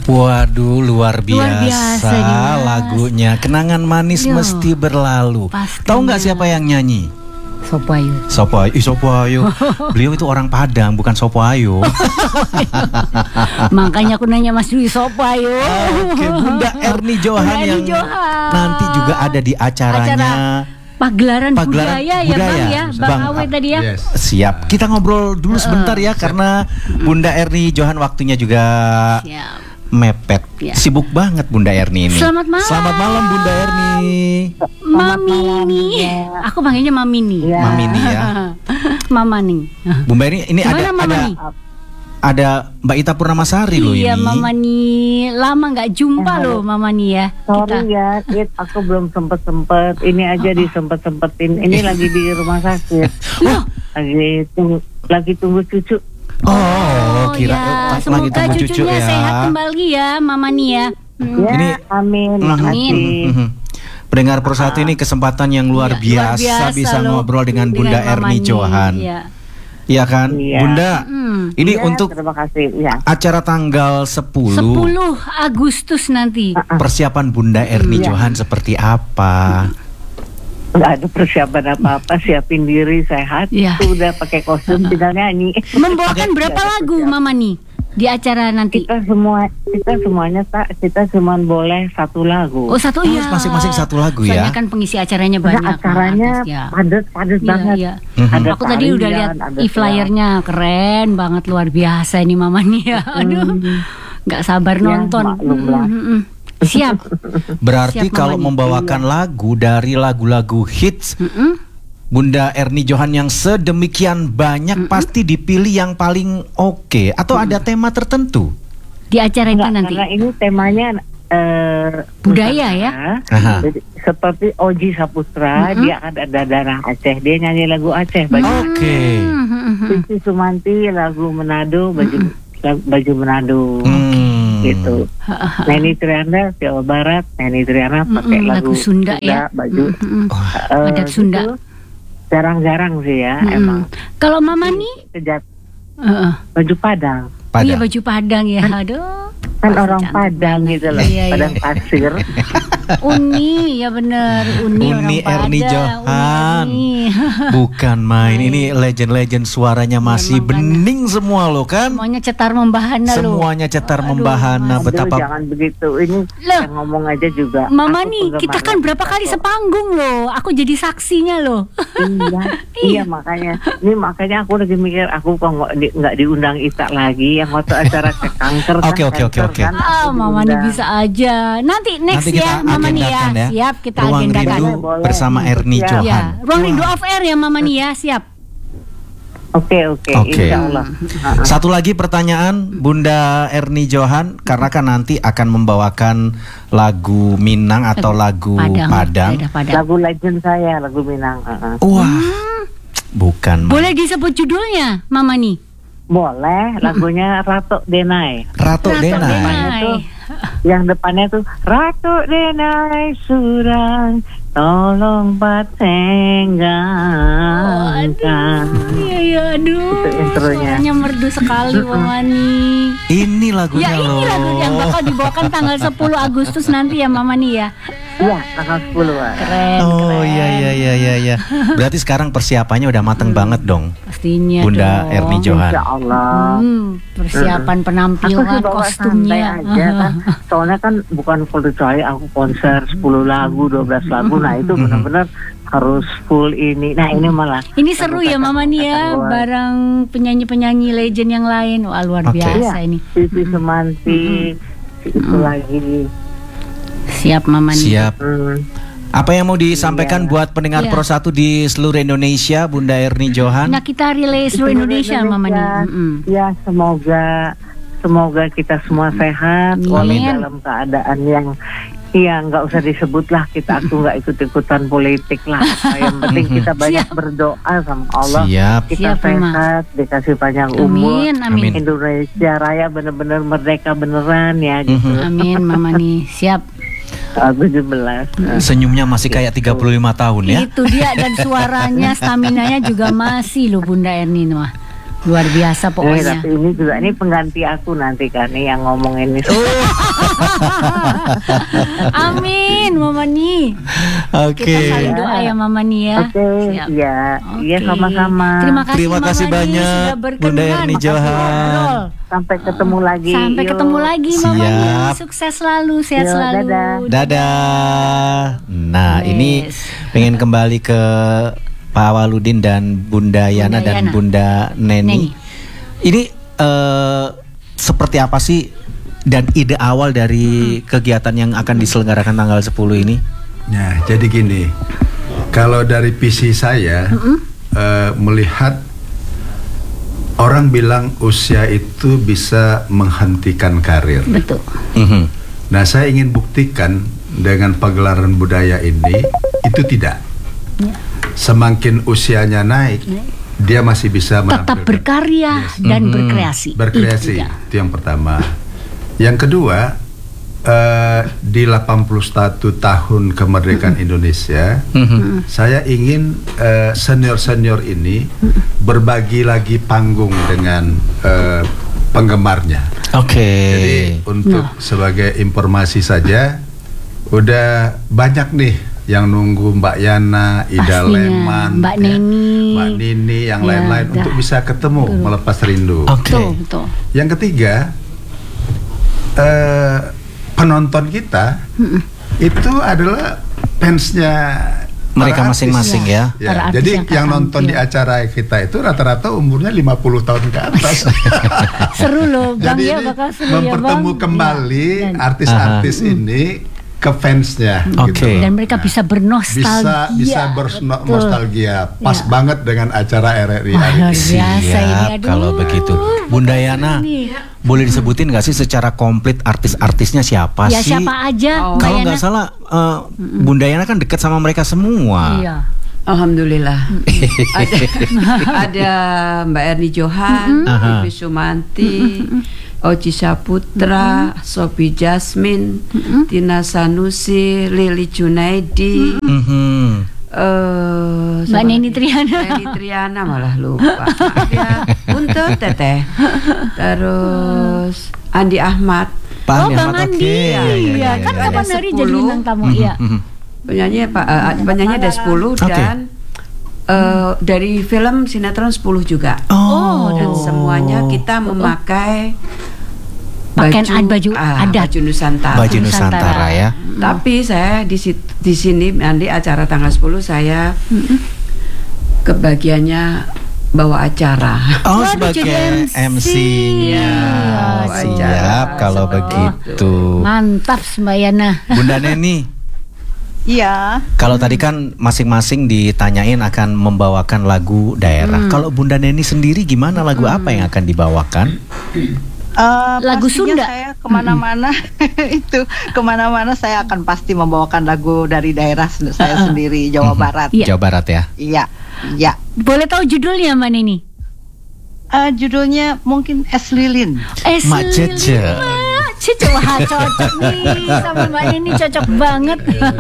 Waduh, luar biasa nih, Mas. lagunya. Kenangan manis mesti berlalu. Tahu nggak siapa yang nyanyi? Sopo Ayu. Sopo Ayu. Beliau itu orang Padang, bukan Sopo Ayu. Makanya aku nanya Mas Dwi, Sopo Ayu. Oke, Bunda Erni Johan yang nanti juga ada di acaranya. Pagelaran budaya ya Bang ya, Bang Awe tadi ya. Yes. Siap. Kita ngobrol dulu sebentar ya, karena Bunda Erni Johan waktunya juga mepet. Ya. Sibuk banget Bunda Erni ini. Selamat malam. Selamat malam Bunda Erni. Mamini. Aku panggilnya Mamini. Ya. Mamini ya. Mama nih. Bunda Erni ini ada Mbak Ita Purnamasari loh ini. Iya Mama nih, lama nggak jumpa loh Mama nih ya. Sorry ya, aku belum sempet. Ini aja disempet-sempetin. Ini lagi di rumah sakit. Lagi tunggu cucu. Kira ya. Semoga cucunya sehat kembali ya Mama nih ya. Ini amin. Pendengar Persatu ini kesempatan yang luar biasa bisa ngobrol dengan Bunda Erni Johan. Iya kan, Bunda. Ini untuk terima kasih, acara tanggal 10 Agustus nanti. Persiapan Bunda Erni Johan seperti apa? Nggak ada persiapan apa-apa, siapin diri sehat. Sudah pakai kostum, tinggal nyanyi. Membawakan berapa lagu Mama nih di acara nanti? Kita semuanya kita cuma boleh satu lagu. Oh satu ya. Masing-masing satu lagu ya. Soalnya kan pengisi acaranya banyak. Acaranya padat banget. Iya. Aku tadi udah lihat e-flyernya, keren banget, luar biasa ini Mama nih ya. Aduh, nggak sabar nonton. Siap. Berarti kalau membawakan lagu dari lagu-lagu hits Bunda Erni Johan yang sedemikian banyak, pasti dipilih yang paling oke. Atau ada tema tertentu di acara itu nanti? Karena ini temanya budaya ya. Jadi, seperti Oji Saputra, dia ada darah Aceh, dia nyanyi lagu Aceh. Cici Sumanti lagu Manado, baju Manado. Gitu. Neni Triana Jawa Barat, Neni Triana pakai lagu Sunda ya, baju adat Sunda. Jarang-jarang sih ya emang. Kalau Mama nih baju Padang. Iya baju Padang ya. Aduh. Kan orang Padang gitu loh, Padang pasir. Uni ya bener, Uni Erni Johan. Bukan main, ini legend-legend suaranya masih bening semua loh kan. Semuanya cetar membahana loh. Semuanya cetar membahana. Betapa jangan begitu, ini yang ngomong aja juga. Mama nih, kita kan berapa kali sepanggung loh. Aku jadi saksinya loh. Iya makanya. Ini makanya aku lagi mikir, aku kok nggak diundang Ita lagi yang waktu acara kanker. Oke. Mama nih bisa aja. Nanti next ya Mama nih ya. Siap, kita Ruang agendakan Rindu bersama Erni Johan. Ruang Rindu off air ya Mama nih ya. Siap. Oke. Insya Allah. Satu lagi pertanyaan Bunda Erni Johan, karena kan nanti akan membawakan lagu Minang atau lagu Padang. Lagu legend saya, lagu Minang. Wah, bukan. Boleh disebut judulnya Mama nih? Boleh, lagunya Ratu Denai. Ratu Denai. Yang depannya tuh Ratu Denai surang tolong patenggang. Iya, aduh. Itu intronya. Suaranya merdu sekali Mama nih. Ini lagunya loh. Ini lagu yang bakal dibawakan tanggal 10 Agustus nanti ya Mama nih ya. Iya, tanggal 10 Keren. Iya. Berarti sekarang persiapannya udah mateng banget dong. Pastinya Bunda Erni Johan. Insya Allah. Persiapan penampilan, kostumnya aja kan. Soalnya kan bukan full kecuali aku konser 10 lagu, 12 lagu. Nah itu benar-benar harus full ini. Nah ini malah. Ini seru ya Mama nih ya, bareng penyanyi-penyanyi legend yang lain. Wah luar biasa ini. Cici Sumanti itu lagi. Siap Mama nih. Siap. Apa yang mau disampaikan buat pendengar Pro 1 di seluruh Indonesia, Bunda Erni Johan? Nah kita relay seluruh Indonesia Mama nih. Ya semoga kita semua sehat, walau dalam keadaan yang nggak usah disebut lah, aku nggak ikut-ikutan politik lah. Yang penting kita banyak berdoa sama Allah. Kita sehat, dikasih panjang umur. Amin. Indonesia Raya benar-benar merdeka beneran ya gitu. Amin Mama nih. Siap. 17. Senyumnya masih kayak 35 tahun ya. Itu dia, dan suaranya, staminanya juga masih loh Bunda Erni mah. luar biasa pokoknya. Tapi ini juga pengganti aku nanti kan nih yang ngomong ini. Amin, Mama Ni. Oke. Kita saling doa ya Mama Ni ya. Oke, iya sama-sama. Terima kasih Mama Ni banyak sudah Bunda Erni Johan. Sampai ketemu lagi. Sampai ketemu lagi Mama Ni. Sukses selalu, sehat selalu. Dadah. Nah, ini pengen kembali ke Pak Awaludin dan Bunda Yana dan Bunda Neni. Ini seperti apa sih dan ide awal dari kegiatan yang akan diselenggarakan tanggal 10 ini? Nah, jadi gini, kalau dari visi saya melihat orang bilang usia itu bisa menghentikan karir. Betul. Nah, saya ingin buktikan dengan pagelaran budaya ini itu tidak. Semakin usianya naik, dia masih bisa tetap berkarya dan berkreasi. Itu yang pertama. Yang kedua, di 81 tahun kemerdekaan Indonesia, saya ingin senior-senior ini berbagi lagi panggung dengan penggemarnya. Jadi untuk sebagai informasi saja, udah banyak nih yang nunggu Mbak Yana, Ida Leman, Mbak Nini, yang lain-lain untuk bisa ketemu melepas rindu. Betul. Yang ketiga, penonton kita itu adalah fansnya mereka masing-masing ya. Jadi yang nonton di acara kita itu rata-rata umurnya 50 tahun ke atas. Seru loh Bang. Jadi bakal seru mempertemu kembali artis-artis ini ke fansnya gitu. Dan mereka bisa bernostalgia. Bisa bernostalgia. Pas banget dengan acara RRI hari ini. Siap kalau begitu. Bunda Yana, boleh disebutin nggak sih secara komplit artis-artisnya siapa sih? Ya siapa aja. Kalau nggak salah Bunda Yana kan dekat sama mereka semua. Iya. Alhamdulillah. ada Mbak Erni Johan, Ibu Sumanti, Oji Saputra, Sophie Jasmine, Tina Sanusi, Lili Junaidi, Mbak Neni Triana. Neni Triana malah lupa. Ya, untuk Teteh. Terus Andi Ahmad. Bang Andi. Iya, kan kapan hari jadi bintang tamu ya. Penyanyi ada 10 dan dari film sinetron 10 juga. Dan semuanya kita memakai baju adat, baju Nusantara. Baju Nusantara ya. Tapi saya di sini nanti acara tanggal 10 saya kebagiannya bawa acara. Sebagai MC-nya. Siap kalau begitu. Mantap Mbak Yana. Bunda Neni. Iya. Kalau tadi kan masing-masing ditanyain akan membawakan lagu daerah. Kalau Bunda Neni sendiri gimana, lagu apa yang akan dibawakan? Lagu Sunda. Saya kemana-mana kemana-mana saya akan pasti membawakan lagu dari daerah saya sendiri, Jawa Barat. Jawa Barat ya. Iya. Boleh tahu judulnya Mbak Neni? Judulnya mungkin Es Lilin. Mak Cece. Wah, cocok nih sama Mbak Neni, cocok banget.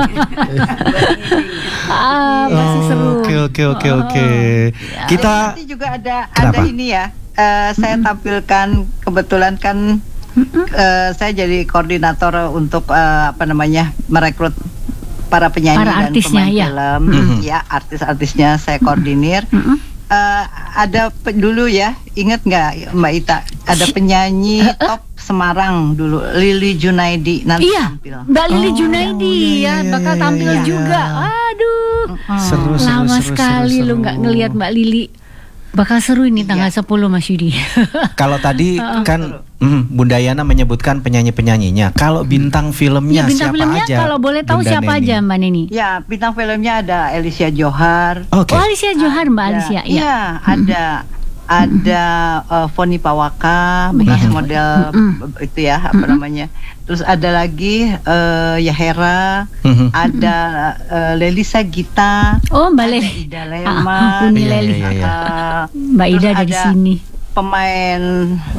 Masih seru. Oke. Kita nanti juga ada ini ya. Saya tampilkan kebetulan kan saya jadi koordinator untuk merekrut para penyanyi dan pemain film. Ya, artis-artisnya saya koordinir. Ada dulu ya, ingat nggak Mbak Ita? Ada penyanyi top Semarang dulu, Lili Junaidi nanti tampil. Mbak Lili Junaidi bakal tampil juga. Aduh, seru, lama sekali lu nggak ngelihat Mbak Lili. Bakal seru ini tanggal 10 Mas Yudi. Kalau tadi kan Bunda Yana menyebutkan penyanyi-penyanyinya. Kalau bintang filmnya siapa aja? Kalau boleh tahu Bunda siapa Neni aja Mbak Neni? Ya, bintang filmnya ada Alicia Johar. Alicia Johar, Mbak Alicia. Iya, ada Foni Pawaka, bekas model itu ya, Terus ada lagi Yahera, ada Lelisa Gita, Mbak Leli, Ida Leman, Mbak Ida ada di sini. Pemain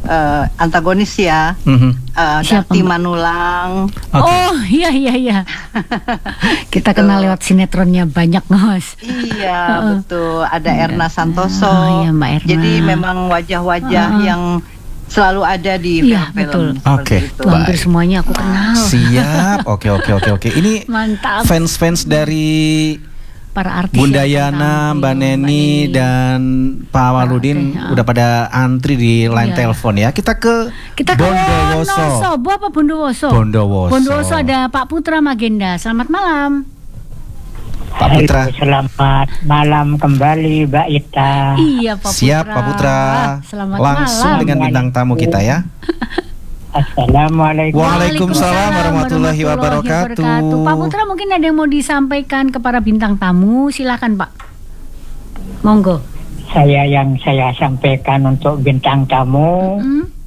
antagonis ya. Dakti Manulang. Oh iya. Kita kenal lewat sinetronnya banyak, Ngos. Iya betul. Ada Erna Santoso. Iya, Mbak Erna. Jadi memang wajah-wajah yang selalu ada di film-film. Oke. Hampir semuanya aku kenal. Siap. Oke. Ini mantap. Fans dari para artis Bunda Yana, Mbak Neni dan Pak Awaludin udah pada antri di line telepon ya. Kita ke Bondowoso. Apa Bondowoso? Bondowoso ada Pak Putra Magenda. Selamat malam. Pak Putra. Selamat malam kembali Mbak Ita. Iya Pak Putra. Siap Pak Putra. Selamat langsung malam. Dengan bintang tamu kita ya. Assalamualaikum. Waalaikumsalam warahmatullahi wabarakatuh. Pak Putra mungkin ada yang mau disampaikan kepada bintang tamu, silakan Pak. Monggo. Yang saya sampaikan untuk bintang tamu,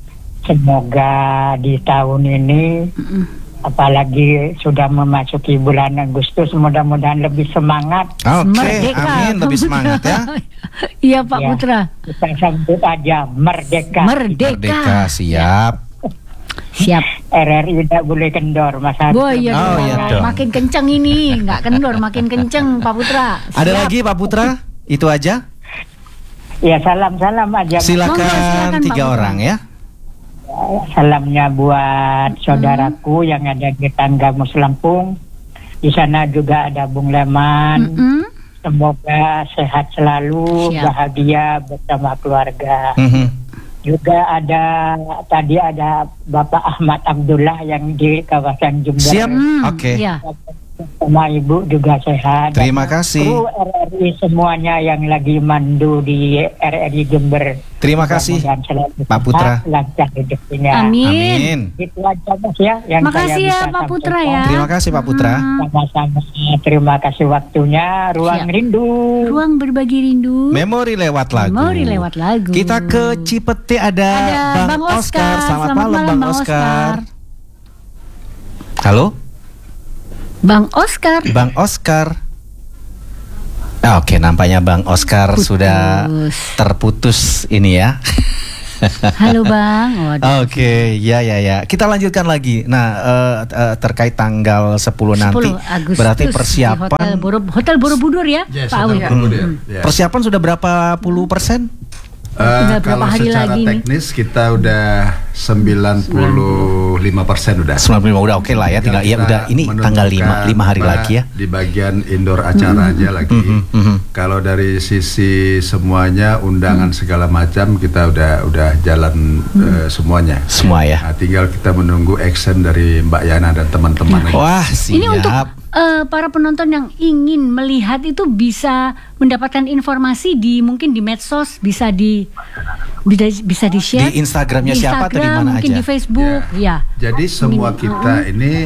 semoga di tahun ini, apalagi sudah memasuki bulan Agustus, mudah-mudahan lebih semangat. Oke, amin, lebih semangat ya. Iya Pak Putra. Kita sambut aja merdeka. Merdeka, siap. Siap. RRI tidak boleh kendor, Mas Hari. Makin kenceng ini, nggak kendor, makin kenceng Pak Putra. Siap. Ada lagi Pak Putra? Itu aja? Ya salam-salam aja. Silakan 3 orang ya. Salamnya buat saudaraku yang ada di Tanggamus Lampung. Di sana juga ada Bung Leman. Semoga sehat selalu, bahagia bersama keluarga. Juga ada Bapak Ahmad Abdullah yang di kawasan Jember. Siap. Oke. Sama Ibu juga sehat. Terima kasih. Kru RRI semuanya yang lagi mandu di RRI Jember. Terima kasih Pak Putra. Lancar hidupnya. Amin. Itu aja Mas ya. Makasih ya Pak Putra ya. Terima kasih Pak Putra. Sama-sama. Terima kasih waktunya. Ruang rindu. Ruang berbagi rindu. Memori lewat lagu. Kita ke Cipete ada Bang Oscar. Selamat malam Bang Oscar. Halo. Bang Oscar. Oke, nampaknya Bang Oscar sudah terputus ini ya. Halo Bang. Oke, ya. Kita lanjutkan lagi. Nah, terkait tanggal 10 nanti, Agustus, berarti persiapan Hotel Borobudur ya, Pak Awi. Persiapan sudah berapa puluh persen? Kalau secara teknis kita udah 95% udah. 95 udah oke lah ya, tinggal ya udah ini tanggal 5 hari lagi ya. Di bagian indoor acara aja lagi. Kalau dari sisi semuanya undangan segala macam kita udah jalan semuanya. Semua ya. Nah, tinggal kita menunggu action dari Mbak Yana dan teman-teman. Wah, siap. Ini untuk para penonton yang ingin melihat itu bisa mendapatkan informasi mungkin di medsos, bisa di share di Instagramnya siapa atau di mana mungkin aja di Facebook ya. Jadi semua kita ini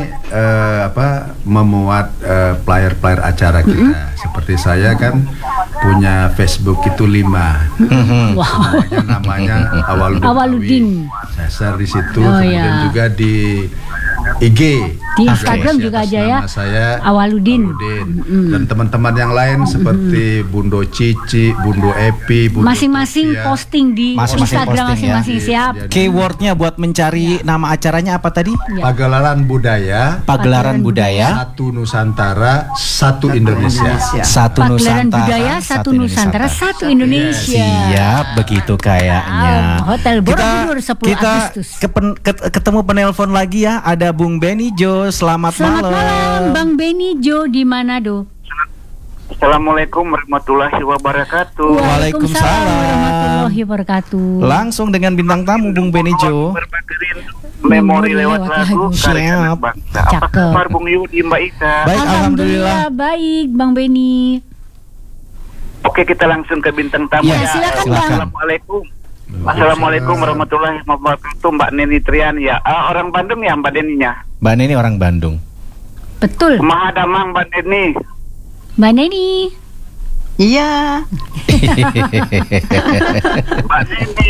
memuat player acara kita. Seperti saya kan punya Facebook itu 5. Namanya Awaludin. Saya share di situ. Kemudian juga di IG, di Instagram juga aja ya. Saya Awaludin. Dan teman-teman yang lain seperti Bundo Cici, Bundo Epi, Bundo masing-masing Topia. Posting di Instagram masing-masing siap. Keywordnya buat mencari nama acaranya apa tadi? Pagelaran Budaya. Satu Nusantara, satu Indonesia. Satu Pagelaran Nusantara, Budaya, satu Nusantara, satu Indonesia. Siap, begitu kayaknya. Hotel Borobudur 10 Agustus. Ketemu penelpon lagi ya. Ada Bung Benijo. Selamat malam. Bang Benijo di Manado. Assalamualaikum warahmatullahi wabarakatuh. Waalaikumsalam warahmatullahi wabarakatuh. Langsung dengan bintang tamu Bung Benijo. Memori lewat lagu. Siap. Apa kabar Bung Yudi, Mbak Ita? Baik, alhamdulillah. Baik, Bang Beni. Oke, kita langsung ke bintang tamu ya. Silakan. Assalamualaikum warahmatullahi wabarakatuh. Mbak Neni Trian ya. Orang Bandung ya Mbak Neninya? Mbak Neni orang Bandung. Betul. Mahadamang Mbak Neni. Mbak Neni. Iya. Mbak Neni,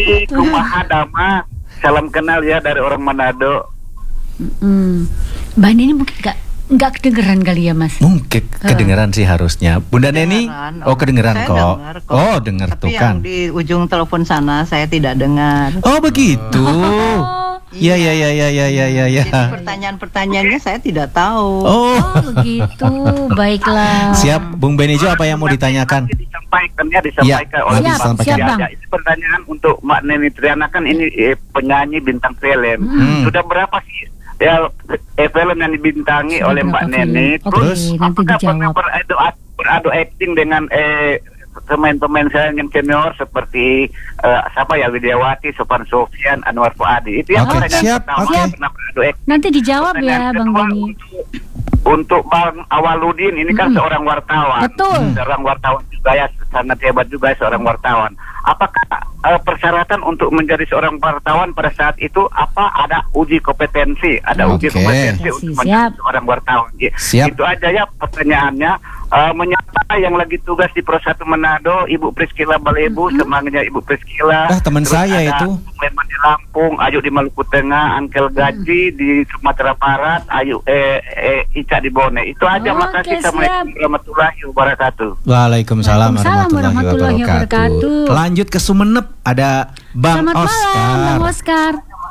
Mahadama. Salam kenal ya dari orang Manado. Mbak Neni mungkin nggak kedengeran kali ya Mas? Mungkin kedengeran sih harusnya. Bunda Neni, kedengeran kok. Oh, dengar tuh kan. Tapi yang di ujung telepon sana saya tidak dengar. Oh, begitu. Iya. Jadi pertanyaan-pertanyaannya saya tidak tahu. Oh, begitu. Baiklah. Siap, Bung Benijo, apa yang mau ditanyakan? Disampaikan oleh siap, Bang. Ini pertanyaan untuk Mbak Neni Triana, kan ini penyanyi bintang film. Sudah berapa sih ya film yang dibintangi oleh Mbak Neni? Terus apakah pernah beradu acting dengan pemain-pemain saya yang senior seperti Widiawati, Sofan Sofyan, Anwar Fuadi. Itu yang siap. Nanti dijawab ya Bang Beni. Untuk Bang Awaludin ini kan seorang wartawan. Betul. Seorang wartawan juga ya, sangat hebat juga seorang wartawan. Apakah persyaratan untuk menjadi seorang wartawan pada saat itu ada uji kompetensi, uji kompetensi untuk menjadi seorang wartawan? Siap. Itu aja ya pertanyaannya. Menyapa yang lagi tugas di Pro 1 Manado, Ibu Priscila Balebu, semangatnya Ibu Priscila. Teman saya itu. Leman di Lampung, Ayu di Maluku Tengah, Angkel Gaji di Sumatera Barat, Ayu Ica di Bone. Itu aja. Makasih. Assalamualaikum warahmatullahi wabarakatuh. Waalaikumsalam warahmatullahi wabarakatuh. Lanjut ke Sumeneb, ada Bang Selamat Oscar. Malam, Bang Oscar.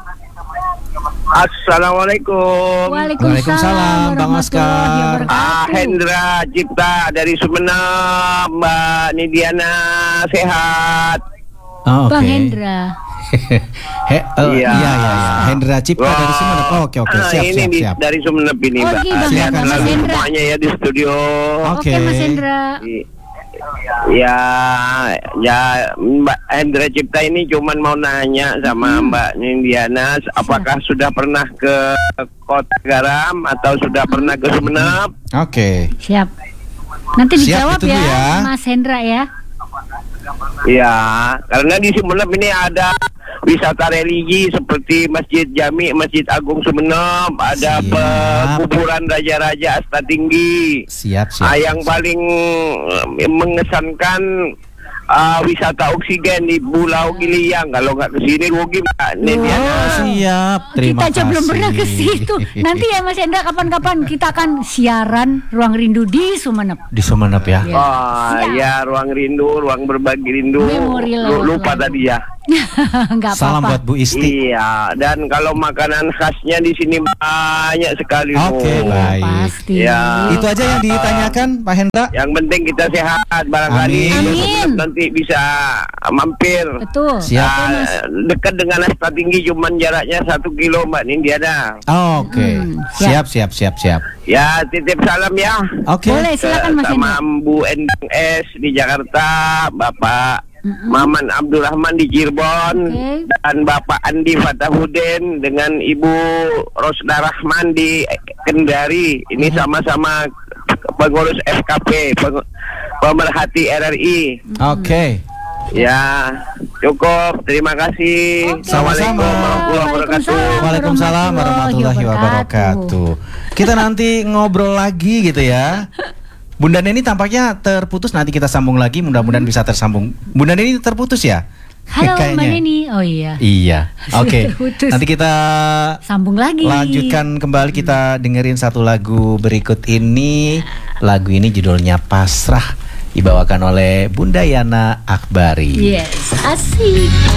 Assalamualaikum. Waalaikumsalam Bang Oscar. Hendra Cipta dari Sumeneb. Mbak Nidiana sehat. Bang Hendra. Iya. Hendra Cipta dari Sumeneb. Oke, siap. Dari Sumeneb ini, Mbak. Silakan semuanya ya di studio. Oke, Mas Hendra. Ya Mbak Hendra Cipta ini cuman mau nanya sama Mbak Nindiana, apakah sudah pernah ke Kota Garam atau sudah pernah ke Sumeneb? Oke. Siap. Nanti dijawab ya Mas Hendra ya. Ya, karena di Sumeneb ini ada wisata religi seperti Masjid Jami, Masjid Agung Sumeneb, ada kuburan raja-raja Asta Tinggi. Siap. Yang paling mengesankan wisata oksigen di Pulau Giliang. Kalau nggak kesini rugi, Mbak. Siap. Terima kasih. Kita aja belum pernah ke situ. Nanti ya Mas Hendra, kapan-kapan kita akan siaran Ruang Rindu di Sumeneb. Di Sumeneb ya. Ya, Ruang Rindu, Ruang Berbagi Rindu. Lupa tadi ya. Nggak apa-apa. Salam buat Bu Isti. Iya, dan kalau makanan khasnya di sini banyak sekali. Oke, baik. Pasti. Ya. Itu aja yang ditanyakan, Pak Hendra. Yang penting kita sehat, barangkali nanti bisa mampir. Betul. Siap. Dekat dengan Asta Tinggi, cuman jaraknya 1 kilo, Mbak Nindiana. Oke. Siap. Ya, titip salam ya. Oke. Boleh, silakan Mas Hendra. Sama Bu Endang S di Jakarta, Bapak Maman Abdurrahman di Cirebon, dan Bapak Andi Fatahudin dengan Ibu Rosda Rahman di Kendari. Ini sama-sama pengurus FKP, pemerhati RRI. Oke. Ya, cukup. Terima kasih. Sama-sama. Waalaikumsalam warahmatullahi wabarakatuh. Kita nanti ngobrol lagi gitu ya. Bunda Neni tampaknya terputus, nanti kita sambung lagi, mudah-mudahan bisa tersambung. Bunda Neni terputus ya? Halo Mbak Neni. Oh iya. Iya. Oke. Nanti kita sambung lagi. Lanjutkan kembali, kita dengerin satu lagu berikut ini. Lagu ini judulnya Pasrah, dibawakan oleh Bunda Yana Akbari. Yes, asik.